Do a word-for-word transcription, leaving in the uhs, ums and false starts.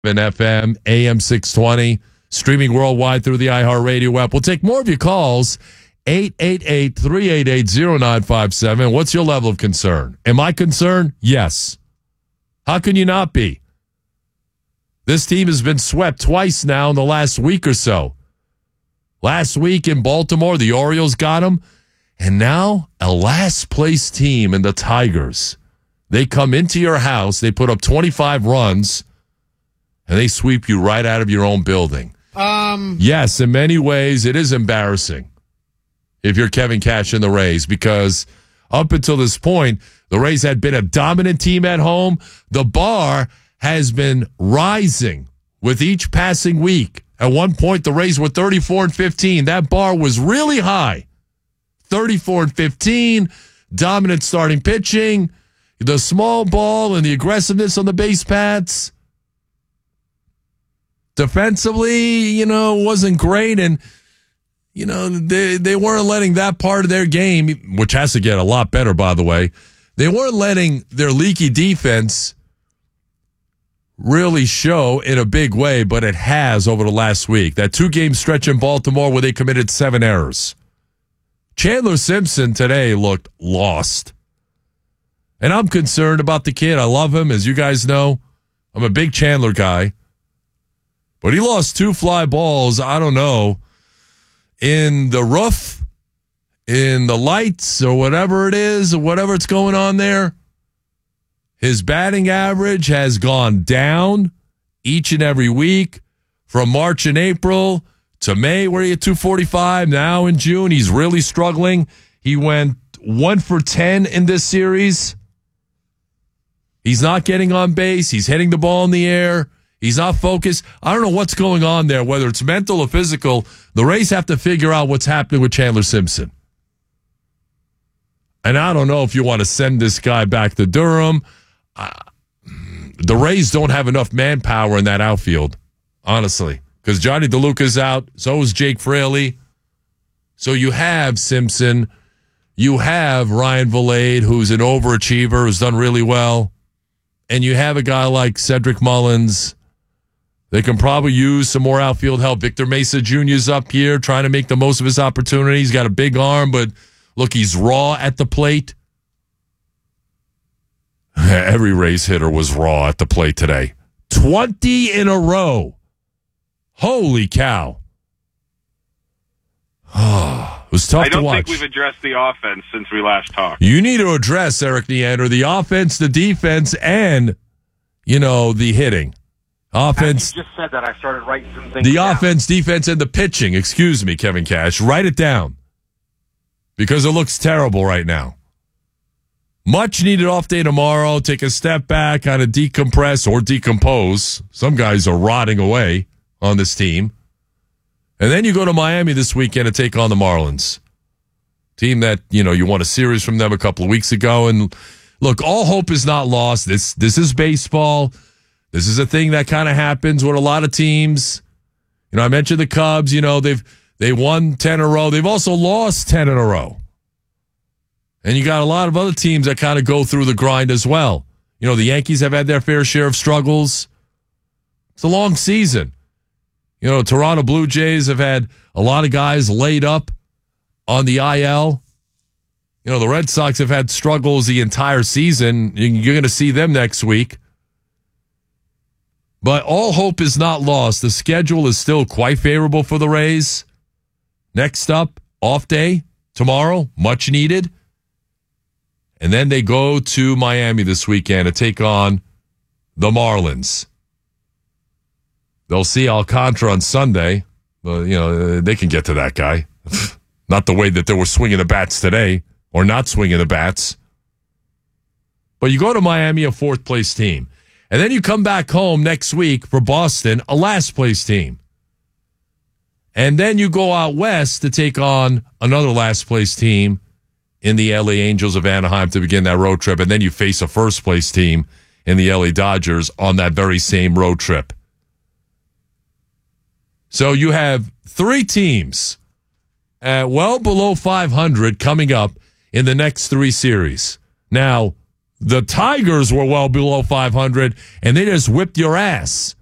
F M, A M six twenty, streaming worldwide through the iHeartRadio app. We'll take more of your calls, eight eight eight, three eight eight, zero nine five seven. What's your level of concern? Am I concerned? Yes. How can you not be? This team has been swept twice now in the last week or so. Last week in Baltimore, the Orioles got them, and now a last-place team in the Tigers. They come into your house, they put up twenty-five runs, and they sweep you right out of your own building. Um, yes, in many ways, it is embarrassing if you're Kevin Cash and the Rays, because up until this point, the Rays had been a dominant team at home. The bar has been rising with each passing week. At one point, the Rays were thirty-four and fifteen. That bar was really high. thirty-four and fifteen, dominant starting pitching, the small ball and the aggressiveness on the base paths. Defensively, you know, wasn't great, and you know, they they weren't letting that part of their game, which has to get a lot better, by the way. They weren't letting their leaky defense really show in a big way, but it has over the last week. That two-game stretch in Baltimore where they committed seven errors. Chandler Simpson today looked lost. And I'm concerned about the kid. I love him, as you guys know. I'm a big Chandler guy. But he lost two fly balls, I don't know, in the roof, in the lights, or whatever it is, or whatever it's going on there. His batting average has gone down each and every week from March and April to May, where he had two forty-five. Now in June, he's really struggling. He went one for ten in this series. He's not getting on base. He's hitting the ball in the air. He's not focused. I don't know what's going on there, whether it's mental or physical. The Rays have to figure out what's happening with Chandler Simpson. And I don't know if you want to send this guy back to Durham. Uh, the Rays don't have enough manpower in that outfield, honestly, because Johnny DeLuca's out. So is Jake Fraley. So you have Simpson. You have Ryan Vilade, who's an overachiever, who's done really well. And you have a guy like Cedric Mullins. They can probably use some more outfield help. Victor Mesa Junior's up here trying to make the most of his opportunity. He's got a big arm, but look, he's raw at the plate. Every Rays hitter was raw at the plate today. twenty in a row. Holy cow. It was tough I don't to watch. think we've addressed the offense since we last talked. You need to address, Eric Neander, the offense, the defense, and, you know, the hitting. Offense. You just said that. I started writing some things The down. offense, defense, and the pitching. Excuse me, Kevin Cash. Write it down. Because it looks terrible right now. Much needed off day tomorrow. Take a step back, kind of decompress or decompose. Some guys are rotting away on this team. And then you go to Miami this weekend to take on the Marlins. Team that, you know, you won a series from them a couple of weeks ago. And look, all hope is not lost. This this is baseball. This is a thing that kind of happens with a lot of teams. You know, I mentioned the Cubs. You know, they've they won ten in a row. They've also lost ten in a row. And you got a lot of other teams that kind of go through the grind as well. You know, the Yankees have had their fair share of struggles. It's a long season. You know, Toronto Blue Jays have had a lot of guys laid up on the I L. You know, the Red Sox have had struggles the entire season. You're going to see them next week. But all hope is not lost. The schedule is still quite favorable for the Rays. Next up, off day tomorrow, much needed. And then they go to Miami this weekend to take on the Marlins. They'll see Alcantara on Sunday. Well, you know, they can get to that guy. Not the way that they were swinging the bats today, or not swinging the bats. But you go to Miami, a fourth-place team. And then you come back home next week for Boston, a last-place team. And then you go out west to take on another last-place team in the L A Angels of Anaheim to begin that road trip. And then you face a first-place team in the L A Dodgers on that very same road trip. So you have three teams at well below five hundred coming up in the next three series. Now, the Tigers were well below five hundred, and they just whipped your ass